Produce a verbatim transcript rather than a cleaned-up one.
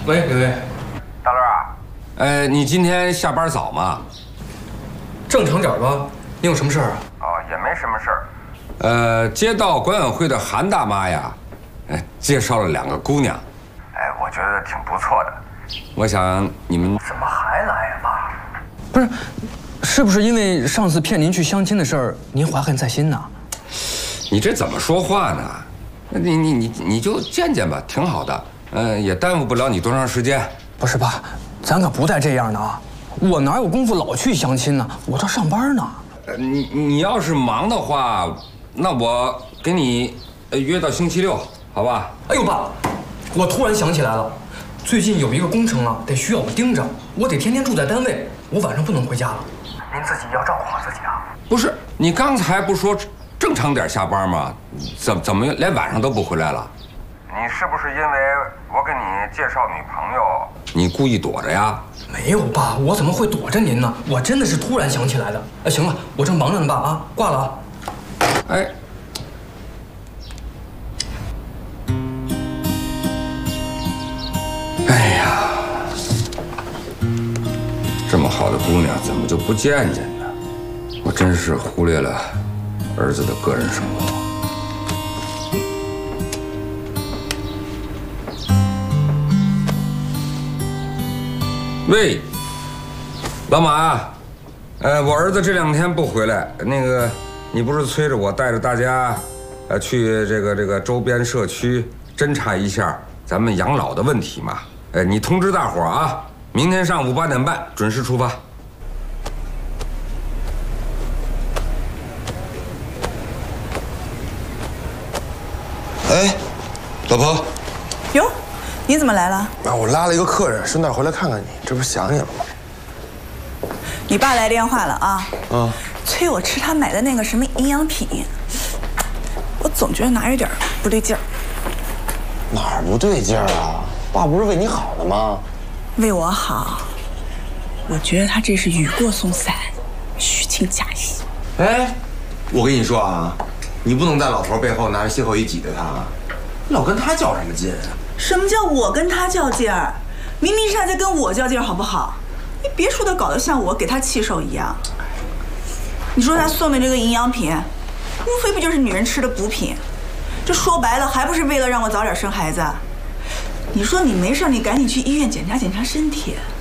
喂，李威， 大乐啊， 呃，你今天下班早吗？ 正常点吧。你有什么事儿啊？ 哦，也没什么事儿。 呃，街道管委会的韩大妈呀，哎，介绍了两个姑娘。 哎，我觉得挺不错的。 我想你们怎么还来呀，爸？ 不是，是不是因为上次骗您去相亲的事儿，您怀恨在心呢？ 你这怎么说话呢？你你你你就见见吧，挺好的。嗯，也耽误不了你多长时间。 不是爸，咱可不带这样的啊！我哪有功夫老去相亲呢？我这上班呢。 呃，你你要是忙的话，那我给你呃约到星期六，好吧？ 哎呦爸，我突然想起来了，最近有一个工程啊，得需要我盯着，我得天天住在单位，我晚上不能回家了。 您自己要照顾好自己啊。 不是，你刚才不说正常点下班吗？怎怎么连晚上都不回来了？ 你是不是因为我给你介绍女朋友？ 你故意躲着呀？ 没有爸，我怎么会躲着您呢？我真的是突然想起来的。哎，行了，我正忙着呢，爸啊，挂了啊。 哎，哎呀，这么好的姑娘怎么就不见见呢？我真是忽略了儿子的个人生活。喂，老马，呃，我儿子这两天不回来，那个，你不是催着我带着大家，呃，去这个这个周边社区侦查一下咱们养老的问题嘛？呃，你通知大伙儿啊，明天上午八点半准时出发。 哎，老婆。 哟，你怎么来了？ 啊，我拉了一个客人，顺带回来看看你，这不是想你了吗？ 你爸来电话了啊？ 嗯， 催我吃他买的那个什么营养品，我总觉得哪有点不对劲儿。 哪儿不对劲儿啊？爸不是为你好的吗？ 为我好，我觉得他这是雨过送伞，虚情假意。 哎，我跟你说啊，你不能在老头背后拿着歇后语挤兑他，你老跟他较什么劲啊？ 什么叫我跟他较劲儿？明明是他在跟我较劲儿，好不好？你别说他搞得像我给他气受一样。你说他送的这个营养品，无非不就是女人吃的补品？这说白了，还不是为了让我早点生孩子？你说你没事，你赶紧去医院检查检查身体。